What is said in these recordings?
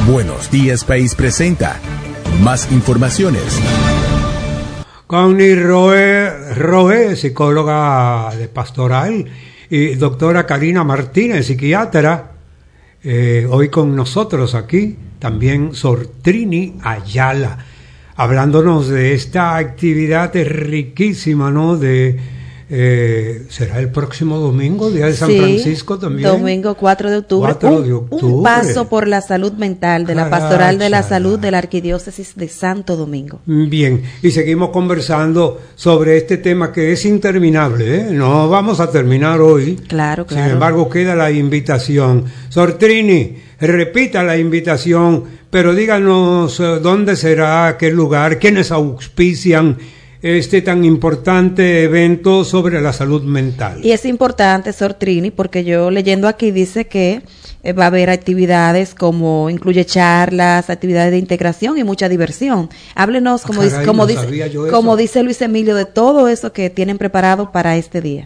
Buenos Días País presenta más informaciones. Connie Roé, psicóloga de pastoral, y doctora Karina Martínez, psiquiatra, hoy con nosotros aquí, también Sortrini Ayala, hablándonos de esta actividad riquísima, ¿no? ¿Será el próximo domingo, Día de San Francisco también? Domingo 4 de octubre. Un paso por la salud mental de la Pastoral de la Salud de la Arquidiócesis de Santo Domingo. Bien, y seguimos conversando sobre este tema que es interminable, ¿eh? No vamos a terminar hoy. Claro. Sin embargo, queda la invitación. Sortrini, repita la invitación, pero díganos dónde será, qué lugar, quiénes auspician este tan importante evento sobre la salud mental. Y es importante, Sortrini, porque yo leyendo aquí dice que va a haber actividades como incluye charlas, actividades de integración y mucha diversión. Háblenos, como dice Luis Emilio, de todo eso que tienen preparado para este día.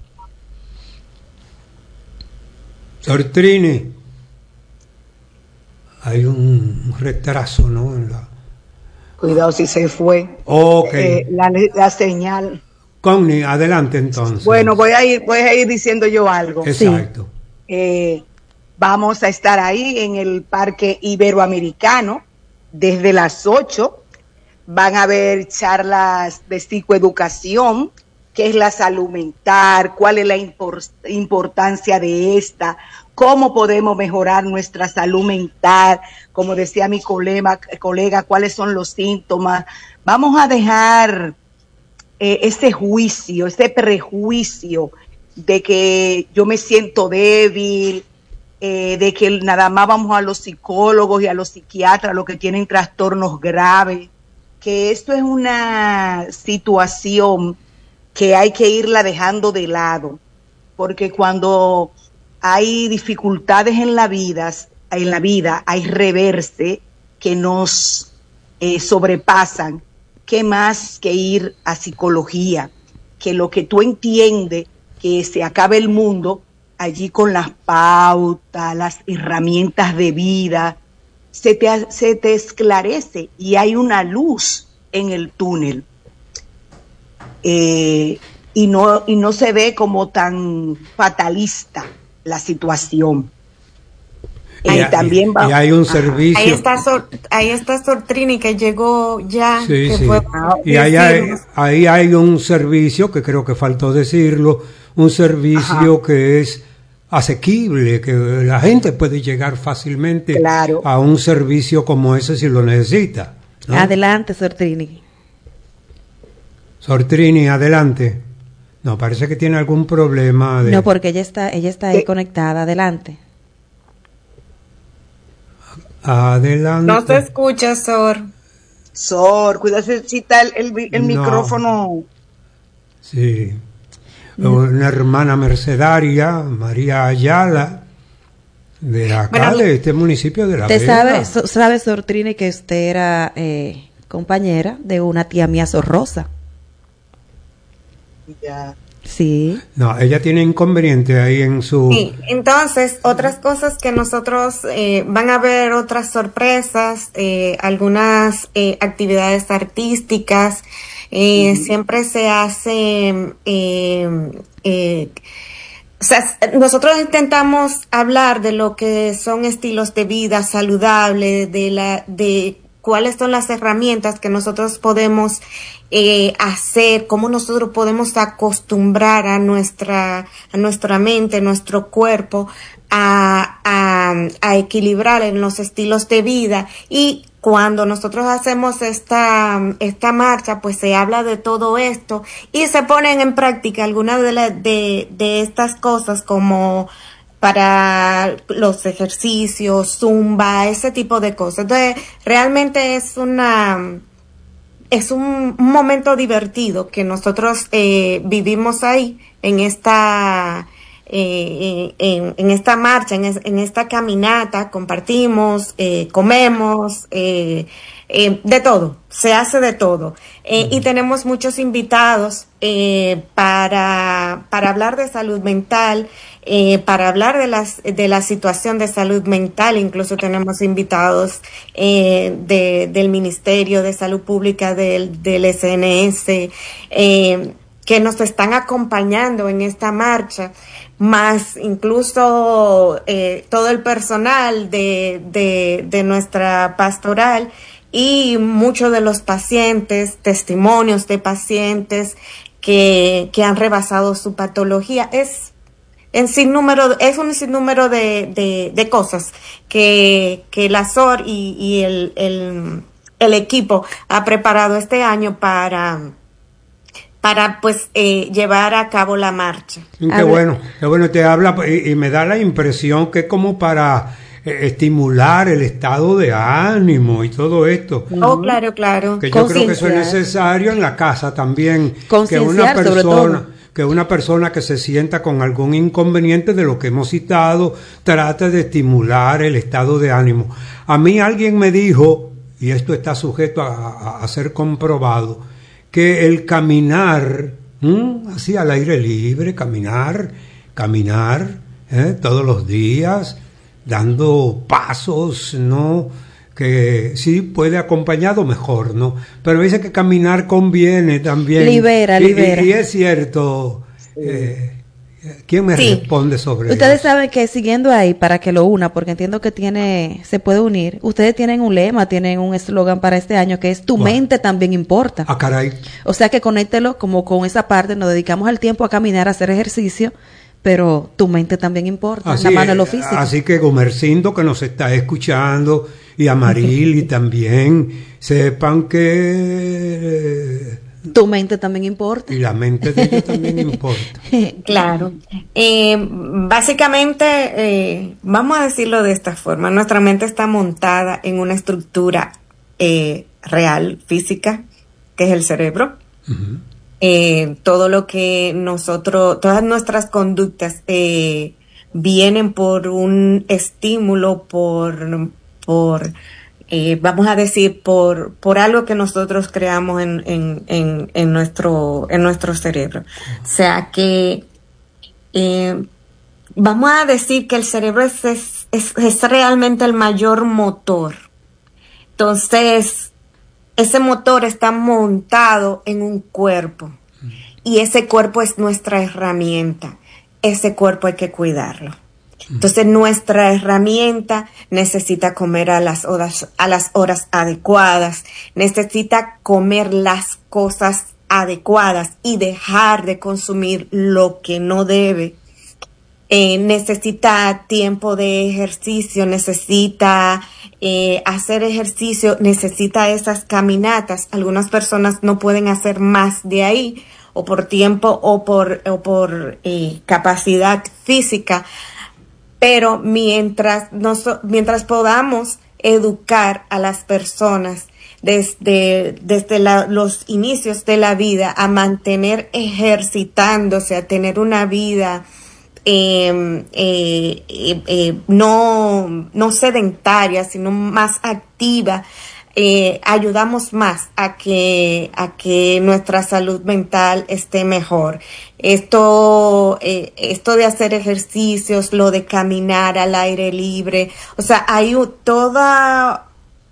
Sortrini, hay un retraso, ¿no? Cuidado si se fue. Okay. La señal. Connie, adelante entonces. Bueno, voy a ir diciendo yo algo. Exacto. Vamos a estar ahí en el Parque Iberoamericano desde las 8. Van a haber charlas de psicoeducación, qué es la salud mental, cuál es la importancia de esta, cómo podemos mejorar nuestra salud mental, como decía mi colega, cuáles son los síntomas. Vamos a dejar ese juicio, ese prejuicio de que yo me siento débil, de que nada más vamos a los psicólogos y a los psiquiatras, los que tienen trastornos graves, que esto es una situación que hay que irla dejando de lado, porque cuando hay dificultades en la vida hay reverse que nos sobrepasan. ¿Qué más que ir a psicología? Que lo que tú entiendes que se acabe el mundo, allí con las pautas, las herramientas de vida, se te esclarece y hay una luz en el túnel. Y no se ve como tan fatalista la situación. También y hay un servicio. Ahí está Sortrini, que llegó ya. Sí, que sí. Fue, y ahí hay un servicio, que creo que faltó decirlo, un servicio que es asequible, que la gente puede llegar fácilmente a un servicio como ese si lo necesita, ¿no? Adelante, Sortrini. Sortrini, adelante. No, parece que tiene algún problema. No, porque ella está ahí conectada. Adelante. Adelante. No se escucha, Sor, cuídate si está el micrófono. Sí. Una hermana mercedaria, María Ayala, de acá, de este municipio de La Vega. Sabe, Sortrini, que usted era compañera de una tía mía, Sor Rosa. Ya. Sí. No, ella tiene inconveniente ahí en su... Sí, entonces, otras cosas que nosotros, van a haber otras sorpresas, algunas actividades artísticas, siempre se hacen... o sea, nosotros intentamos hablar de lo que son estilos de vida saludables, de cuáles son las herramientas que nosotros podemos hacer, cómo nosotros podemos acostumbrar a nuestra mente, nuestro cuerpo a equilibrar en los estilos de vida. Y cuando nosotros hacemos esta marcha, pues se habla de todo esto y se ponen en práctica algunas de estas cosas, como para los ejercicios, zumba, ese tipo de cosas. Entonces, realmente es un momento divertido que nosotros vivimos ahí en esta en esta marcha, en esta caminata, compartimos, comemos, de todo, se hace de todo. Y tenemos muchos invitados para hablar de salud mental, para hablar de la situación de salud mental. Incluso tenemos invitados del Ministerio de Salud Pública del SNS, que nos están acompañando en esta marcha, más incluso todo el personal de nuestra pastoral y muchos de los pacientes, testimonios de pacientes que han rebasado su patología. Es un sinnúmero de cosas que la SOR y el equipo ha preparado este año para pues llevar a cabo la marcha. Qué bueno, te habla y me da la impresión que es como para estimular el estado de ánimo y todo esto. Oh, claro. Que yo creo que eso es necesario en la casa también. Que una persona que se sienta con algún inconveniente de lo que hemos citado trate de estimular el estado de ánimo. A mí alguien me dijo, y esto está sujeto a ser comprobado, que el caminar, así al aire libre, caminar, todos los días, dando pasos, ¿no? Que sí puede acompañado mejor, ¿no? Pero dice que caminar conviene también. Libera. Y es cierto. ¿Quién me responde sobre eso? Ustedes saben que siguiendo ahí, para que lo una, porque entiendo que se puede unir, ustedes tienen un lema, tienen un eslogan para este año que es tu mente también importa. Ah, caray. O sea que conéctelo como con esa parte, nos dedicamos al tiempo a caminar, a hacer ejercicio, pero tu mente también importa, la mano en lo físico. Así que Gomercindo, que nos está escuchando, y Amarili también, sepan que tu mente también importa. Y la mente de ellos también importa. Claro. Básicamente, vamos a decirlo de esta forma, nuestra mente está montada en una estructura real, física, que es el cerebro. Uh-huh. Todo lo que todas nuestras conductas vienen por un estímulo, vamos a decir, por algo que nosotros creamos en nuestro cerebro. O sea que vamos a decir que el cerebro es realmente el mayor motor. Entonces, ese motor está montado en un cuerpo y ese cuerpo es nuestra herramienta. Ese cuerpo hay que cuidarlo. Entonces nuestra herramienta necesita comer a las horas adecuadas, necesita comer las cosas adecuadas y dejar de consumir lo que no debe. Necesita tiempo de ejercicio, necesita hacer ejercicio, necesita esas caminatas. Algunas personas no pueden hacer más de ahí, o por tiempo o por capacidad física. Pero mientras podamos educar a las personas desde los inicios de la vida a mantener ejercitándose, a tener una vida no sedentaria, sino más activa, ayudamos más a que nuestra salud mental esté mejor. Esto de hacer ejercicios, lo de caminar al aire libre, o sea, hay toda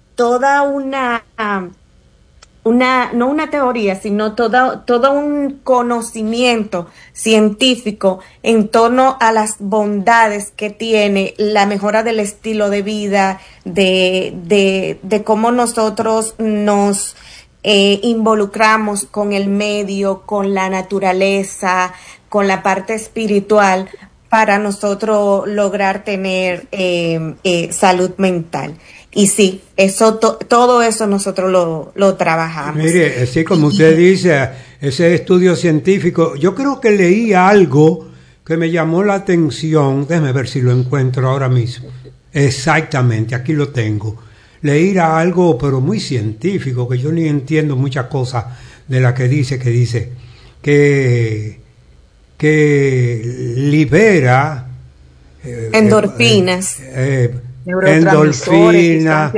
no una teoría, sino todo un conocimiento científico en torno a las bondades que tiene la mejora del estilo de vida, de cómo nosotros nos involucramos con el medio, con la naturaleza, con la parte espiritual, para nosotros lograr tener salud mental. Y sí, todo eso nosotros lo trabajamos. Mire, así como usted dice, ese estudio científico, yo creo que leí algo que me llamó la atención, déjeme ver si lo encuentro ahora mismo. Exactamente, aquí lo tengo. Leí algo, pero muy científico, que yo ni entiendo muchas cosas de la que dice que que libera endorfinas, endorfina,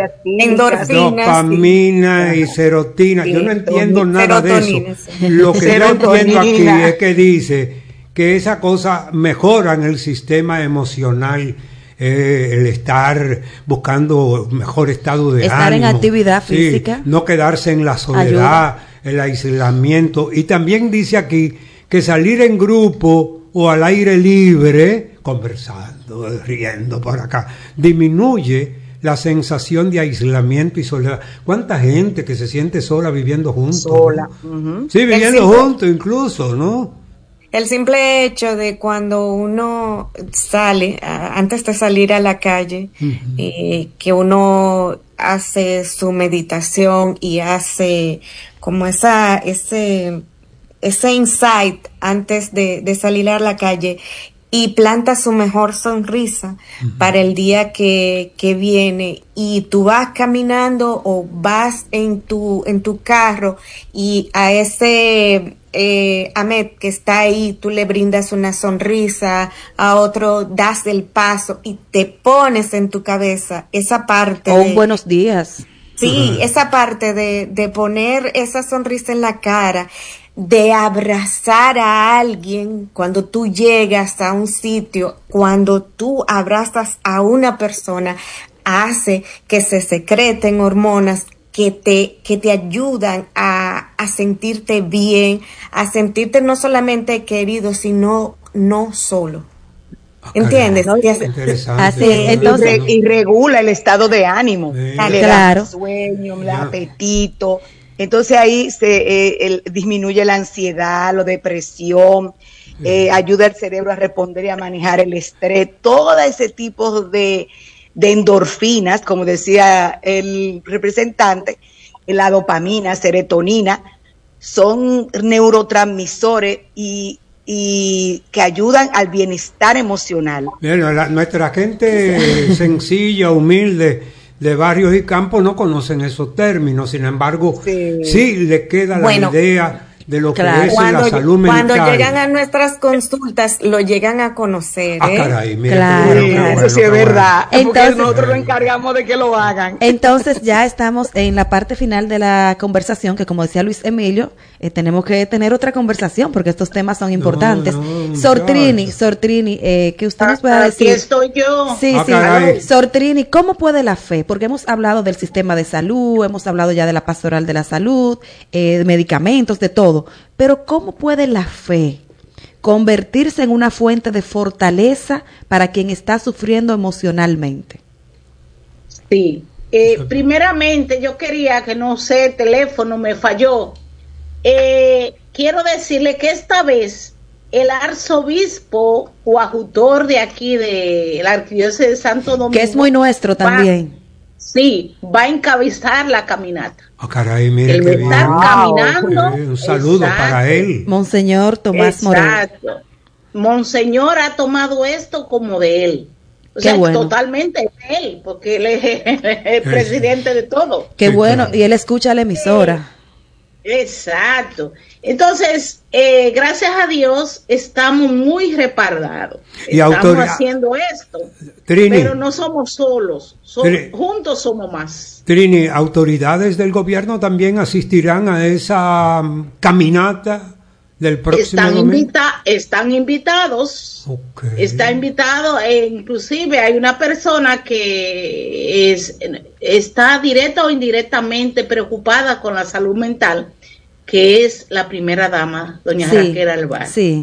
dopamina y serotina. Yo no entiendo nada de eso. Lo que yo entiendo aquí es que dice que esa cosa mejora en el sistema emocional, el estar buscando mejor estado de ánimo. Estar en actividad física. No quedarse en la soledad, el aislamiento. Y también dice aquí que salir en grupo o al aire libre, conversando, riendo por acá, disminuye la sensación de aislamiento y soledad. ¿Cuánta gente que se siente sola viviendo juntos? Sola. ¿No? Sí, viviendo juntos incluso, ¿no? El simple hecho de cuando uno sale, antes de salir a la calle, que uno hace su meditación y hace como ese insight antes de salir a la calle y planta su mejor sonrisa para el día que viene, y tú vas caminando o vas en tu carro y a ese Ahmed que está ahí, tú le brindas una sonrisa, a otro das el paso y te pones en tu cabeza esa parte un buenos días. Sí, esa parte de poner esa sonrisa en la cara, de abrazar a alguien cuando tú llegas a un sitio, cuando tú abrazas a una persona, hace que se secreten hormonas que te ayudan a sentirte bien, a sentirte no solamente querido, sino no solo. ¿Entiendes? Interesante. Entonces, y regula el estado de ánimo, le da el sueño, el apetito. Entonces ahí disminuye la ansiedad, la depresión, ayuda al cerebro a responder y a manejar el estrés, todo ese tipo de endorfinas, como decía el representante, la dopamina, serotonina, son neurotransmisores y que ayudan al bienestar emocional. Bien, nuestra gente sencilla, humilde, de barrios y campos no conocen esos términos, sin embargo, sí le queda la idea de lo que es la salud mental. Cuando llegan a nuestras consultas, lo llegan a conocer. Caray, mira, claro, eso sí es verdad. Entonces, nosotros nos encargamos de que lo hagan. Entonces, ya estamos en la parte final de la conversación, que como decía Luis Emilio, tenemos que tener otra conversación, porque estos temas son importantes. Sortrini, que usted nos pueda decir. Aquí estoy yo. Sí. Sortrini, ¿cómo puede la fe? Porque hemos hablado del sistema de salud, hemos hablado ya de la pastoral de la salud, de medicamentos, de todo. Pero ¿cómo puede la fe convertirse en una fuente de fortaleza para quien está sufriendo emocionalmente? Sí, primeramente yo quería que el teléfono me falló. Quiero decirle que esta vez el arzobispo o adjutor de aquí de la arquidiócesis de Santo Domingo, que es muy nuestro también, va a encabezar la caminata. Caray, mire él qué bien. Caminando. Un saludo para él. Monseñor Tomás Moreno. Monseñor ha tomado esto como de él. O sea, totalmente de él, porque él es el presidente de todo. Qué bueno, y él escucha la emisora. Exacto. Entonces, gracias a Dios, estamos muy respaldados. Estamos haciendo esto. Trini, pero no somos solos, juntos somos más. Trini, ¿autoridades del gobierno también asistirán a esa caminata del próximo domingo? Están invitados. Okay. Está invitado, inclusive hay una persona que está directa o indirectamente preocupada con la salud mental, que es la primera dama, doña Raquel Alvar. Sí.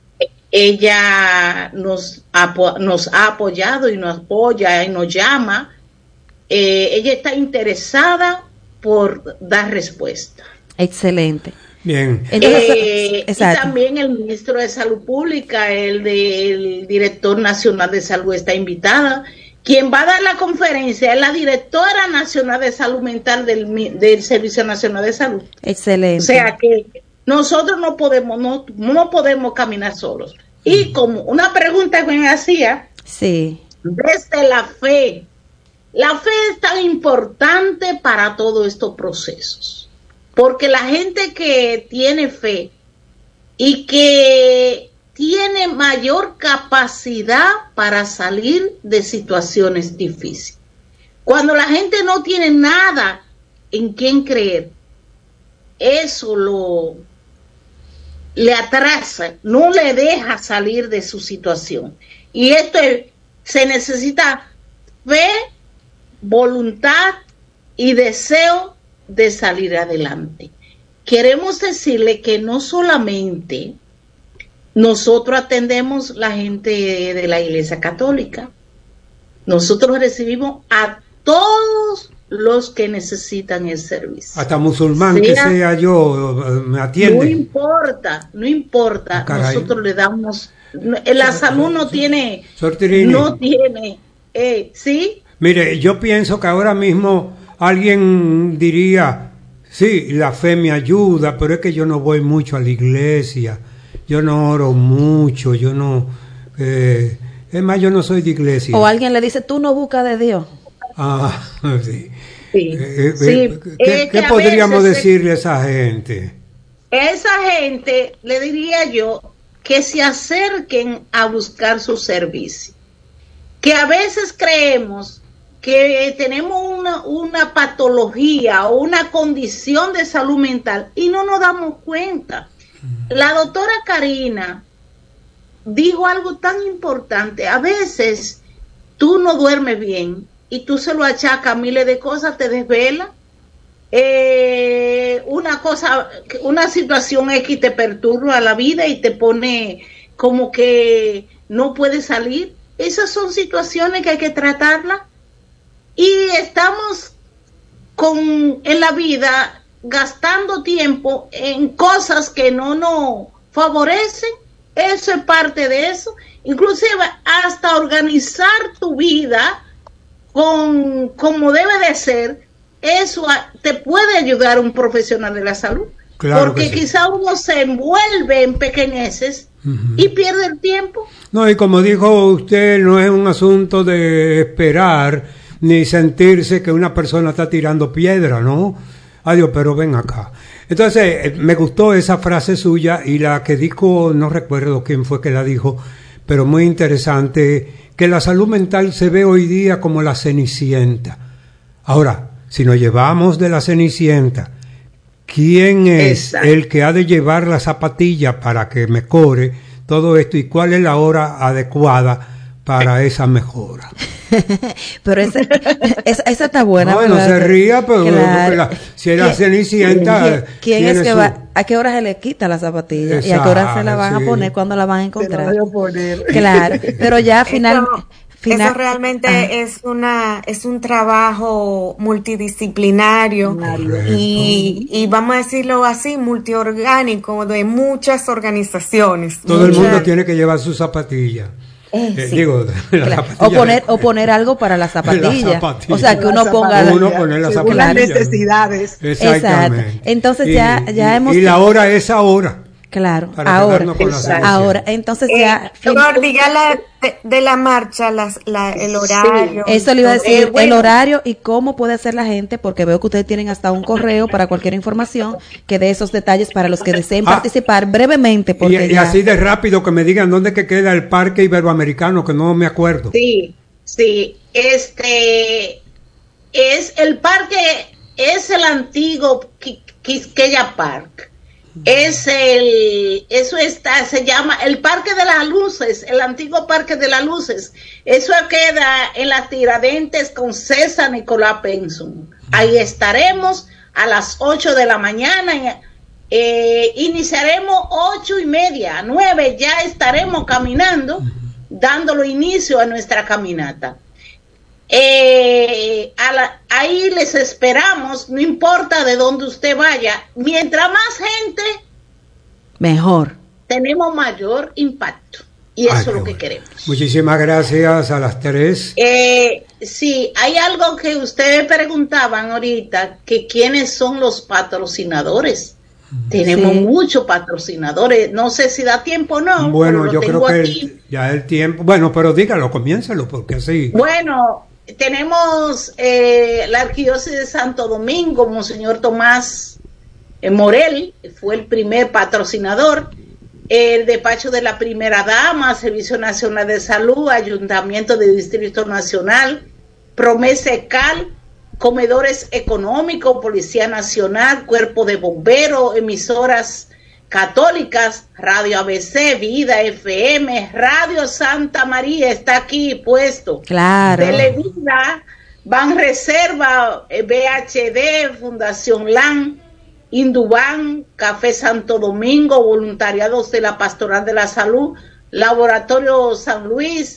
Ella nos ha apoyado y nos apoya y nos llama. Ella está interesada por dar respuesta. Excelente. Bien. Y también el ministro de Salud Pública, el director nacional de salud está invitada. Quien va a dar la conferencia es la directora nacional de salud mental del Servicio Nacional de Salud. Excelente. O sea que nosotros no podemos caminar solos. Y como una pregunta que me hacía, desde la fe es tan importante para todos estos procesos, porque la gente que tiene fe y que tiene mayor capacidad para salir de situaciones difíciles. Cuando la gente no tiene nada en quién creer, eso le atrasa, no le deja salir de su situación. Y esto se necesita fe, voluntad y deseo de salir adelante. Queremos decirle que no solamente nosotros atendemos la gente de la Iglesia Católica, nosotros recibimos a todos los que necesitan el servicio. Hasta musulmán que sea yo, me atiende. No importa, nosotros le damos, la salud no tiene, ¿sí? Mire, yo pienso que ahora mismo alguien diría, sí, la fe me ayuda, pero es que yo no voy mucho a la iglesia, yo no oro mucho, yo no, es más, yo no soy de iglesia. O alguien le dice, tú no buscas de Dios. Ah, sí. ¿Qué podríamos decirle a esa gente? Esa gente, le diría yo, que se acerquen a buscar su servicio. Que a veces creemos que tenemos una patología o una condición de salud mental y no nos damos cuenta. La doctora Karina dijo algo tan importante. A veces tú no duermes bien y tú se lo achacas a miles de cosas, te desvela. Una situación X te perturba la vida y te pone como que no puedes salir. Esas son situaciones que hay que tratarlas. Y estamos en la vida gastando tiempo en cosas que no nos favorecen. Eso es parte de eso. Inclusive hasta organizar tu vida como debe de ser, eso te puede ayudar un profesional de la salud. Claro, porque quizá uno se envuelve en pequeñeces y pierde el tiempo. No, y como dijo usted, no es un asunto de esperar ni sentirse que una persona está tirando piedra, ¿no? Adiós, pero ven acá. Entonces, me gustó esa frase suya y la que dijo, no recuerdo quién fue que la dijo, pero muy interesante, que la salud mental se ve hoy día como la Cenicienta. Ahora, si nos llevamos de la Cenicienta, ¿quién es el que ha de llevar la zapatilla para que mejore todo esto y cuál es la hora adecuada para esa mejora? Pero esa está buena. No se ría, pero claro. Si es la Cenicienta. ¿Quién es que va? ¿A qué hora se le quita la zapatilla? Exacto, ¿y a qué hora se la van a poner? ¿Cuándo la van a encontrar? Se la voy a poner. Claro, pero ya final. Eso realmente es un trabajo multidisciplinario y vamos a decirlo así, multiorgánico de muchas organizaciones. Todo el mundo tiene que llevar su zapatilla. Sí. Digo, o poner algo para la zapatilla. O sea, que uno ponga las necesidades. Exacto. Entonces ya hemos. Y la hora es ahora. Claro, ahora. Entonces ya. Diga de la marcha, el horario. Sí. Eso le iba a decir, el horario y cómo puede hacer la gente, porque veo que ustedes tienen hasta un correo para cualquier información que dé esos detalles para los que deseen participar brevemente. Porque y así de rápido que me digan dónde que queda el Parque Iberoamericano, que no me acuerdo. Sí. Es el antiguo Quisqueya Park. Se llama el Parque de las Luces, el antiguo Parque de las Luces. Eso queda en las Tiradentes con César Nicolás Penson. Ahí estaremos a las 8 de la mañana. Iniciaremos 8:30, 9 ya estaremos caminando, dándolo inicio a nuestra caminata. Ahí les esperamos, no importa de dónde usted vaya, mientras más gente, mejor. Tenemos mayor impacto y eso es lo que queremos. Muchísimas gracias a las tres. Sí, hay algo que ustedes preguntaban ahorita, que quiénes son los patrocinadores. Tenemos muchos patrocinadores, no sé si da tiempo o no. Bueno, yo creo que ya el tiempo, bueno, pero dígalo, comiénzalo, porque así. Bueno, tenemos la Arquidiócesis de Santo Domingo, Monseñor Tomás Morel, fue el primer patrocinador. el despacho de la primera dama, Servicio Nacional de Salud, Ayuntamiento de Distrito Nacional, Promesa ECAL, comedores económicos, Policía Nacional, Cuerpo de Bomberos, emisoras católicas, Radio ABC, Vida FM, Radio Santa María está aquí puesto. Claro. Televida, Banreserva, BHD, Fundación LAN, Induban, Café Santo Domingo, Voluntariados de la Pastoral de la Salud, Laboratorio San Luis,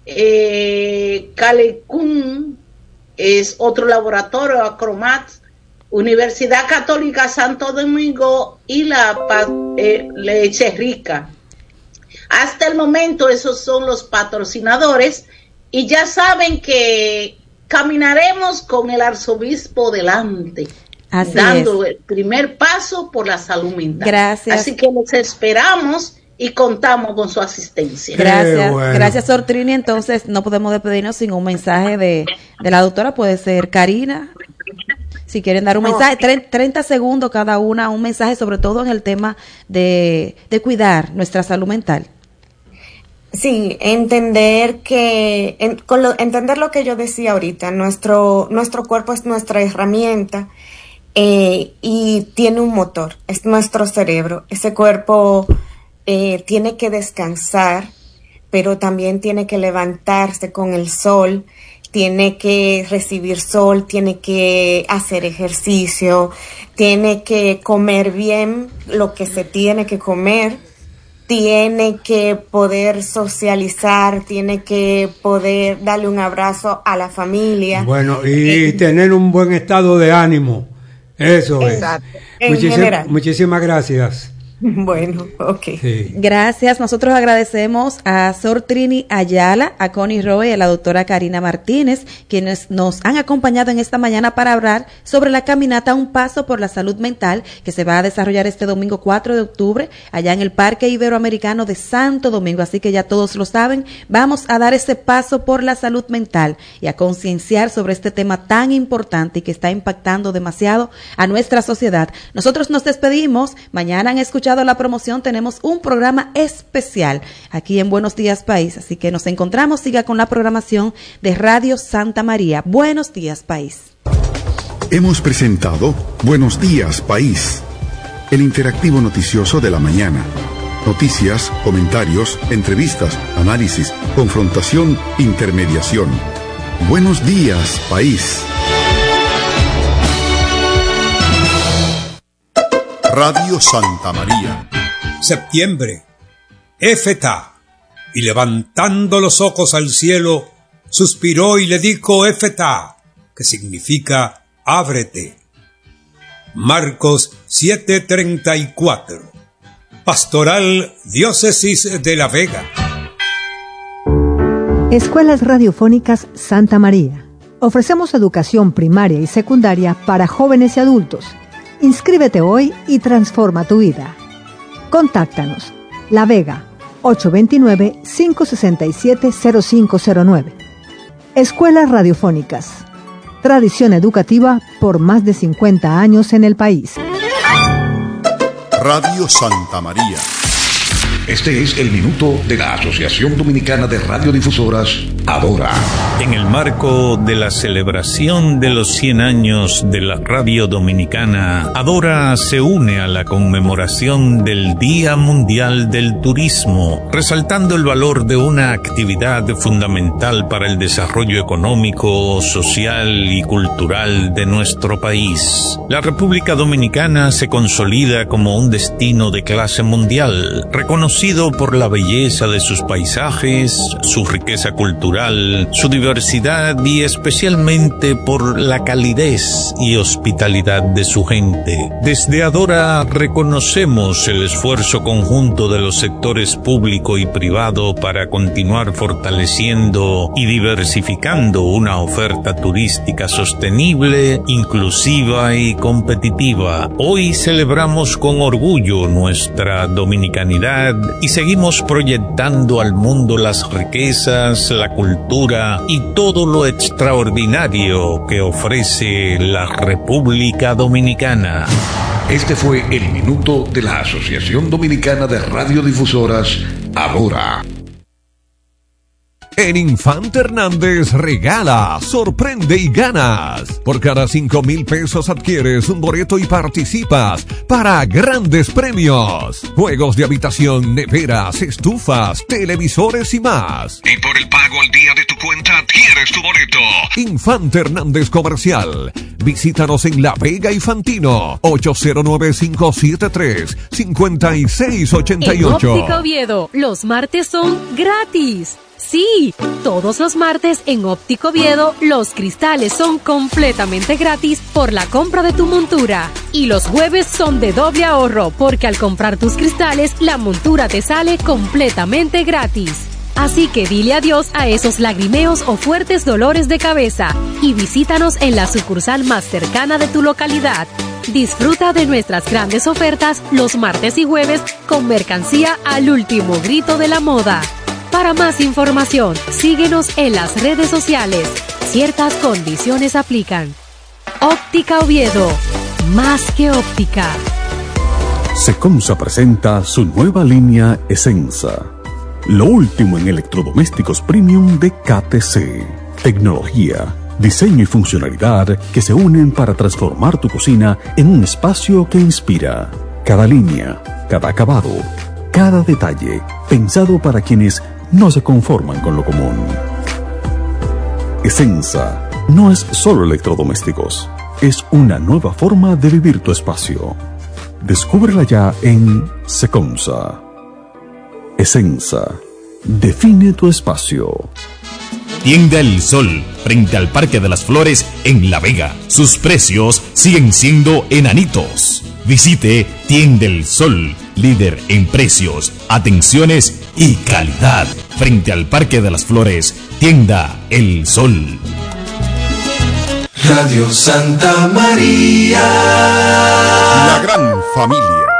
Calecún es otro laboratorio, Acromat, Universidad Católica Santo Domingo y la Leche Rica. Hasta el momento esos son los patrocinadores y ya saben que caminaremos con el arzobispo delante. Dando el primer paso por la salud mental. Gracias. Así que los esperamos y contamos con su asistencia. Gracias, bueno. Gracias, Sor Trini. Entonces no podemos despedirnos sin un mensaje de la doctora. Puede ser Karina, si quieren dar un mensaje, 30 segundos cada una, un mensaje sobre todo en el tema de cuidar nuestra salud mental. Sí, entender entender lo que yo decía ahorita, nuestro cuerpo es nuestra herramienta. Y tiene un motor, es nuestro cerebro. Ese cuerpo tiene que descansar, pero también tiene que levantarse con el sol, tiene que recibir sol, tiene que hacer ejercicio, tiene que comer bien lo que se tiene que comer, tiene que poder socializar, tiene que poder darle un abrazo a la familia. Bueno, y tener un buen estado de ánimo. Eso exacto. Es. Muchísimas gracias. Bueno, ok. Sí. Gracias. Nosotros agradecemos a Sor Trini Ayala, a Connie Roy y a la doctora Karina Martínez, quienes nos han acompañado en esta mañana para hablar sobre la caminata Un Paso por la Salud Mental, que se va a desarrollar este domingo 4 de octubre, allá en el Parque Iberoamericano de Santo Domingo. Así que ya todos lo saben, vamos a dar ese paso por la salud mental y a concienciar sobre este tema tan importante y que está impactando demasiado a nuestra sociedad. Nosotros nos despedimos. Mañana han escuchado la promoción, tenemos un programa especial aquí en Buenos Días País, así que nos encontramos, siga con la programación de Radio Santa María. Buenos Días País. Hemos presentado Buenos Días País, el interactivo noticioso de la mañana. Noticias, comentarios, entrevistas, análisis, confrontación, intermediación. Buenos Días País. Radio Santa María. Septiembre. Éfeta. Y levantando los ojos al cielo, suspiró y le dijo Éfeta, que significa ábrete. Marcos 7:34. Pastoral Diócesis de La Vega. Escuelas Radiofónicas Santa María. Ofrecemos educación primaria y secundaria para jóvenes y adultos. Inscríbete hoy y transforma tu vida. Contáctanos. La Vega, 829-567-0509. Escuelas Radiofónicas. Tradición educativa por más de 50 años en el país. Radio Santa María. Este es el minuto de la Asociación Dominicana de Radiodifusoras, Adora. En el marco de la celebración de los 100 años de la Radio Dominicana, Adora se une a la conmemoración del Día Mundial del Turismo, resaltando el valor de una actividad fundamental para el desarrollo económico, social y cultural de nuestro país. La República Dominicana se consolida como un destino de clase mundial, reconocido por la belleza de sus paisajes, su riqueza cultural, su diversidad y especialmente por la calidez y hospitalidad de su gente. Desde Adora reconocemos el esfuerzo conjunto de los sectores público y privado para continuar fortaleciendo y diversificando una oferta turística sostenible, inclusiva y competitiva. Hoy celebramos con orgullo nuestra dominicanidad y seguimos proyectando al mundo las riquezas, la cultura y todo lo extraordinario que ofrece la República Dominicana. Este fue el minuto de la Asociación Dominicana de Radiodifusoras, Adora. En Infante Hernández regala, sorprende y ganas. Por cada 5,000 pesos adquieres un boleto y participas para grandes premios. Juegos de habitación, neveras, estufas, televisores y más. Y por el pago al día de tu cuenta adquieres tu boleto. Infante Hernández Comercial. Visítanos en La Vega y Fantino. 809-573-5688. En Óptica Oviedo, los martes son gratis. Sí, todos los martes en Óptico Oviedo los cristales son completamente gratis por la compra de tu montura. Y los jueves son de doble ahorro porque al comprar tus cristales la montura te sale completamente gratis. Así que dile adiós a esos lagrimeos o fuertes dolores de cabeza y visítanos en la sucursal más cercana de tu localidad. Disfruta de nuestras grandes ofertas los martes y jueves con mercancía al último grito de la moda. Para más información, síguenos en las redes sociales. Ciertas condiciones aplican. Óptica Oviedo, más que óptica. Seconsa presenta su nueva línea Essenza. Lo último en electrodomésticos premium de KTC. Tecnología, diseño y funcionalidad que se unen para transformar tu cocina en un espacio que inspira. Cada línea, cada acabado, cada detalle, pensado para quienes no se conforman con lo común. Essenza no es solo electrodomésticos, es una nueva forma de vivir tu espacio. Descúbrela ya en Seconsa. Essenza, define tu espacio. Tienda El Sol, frente al Parque de las Flores en La Vega. Sus precios siguen siendo enanitos. Visite Tienda El Sol, líder en precios, atenciones y calidad. Frente al Parque de las Flores, Tienda El Sol. Radio Santa María. La gran familia.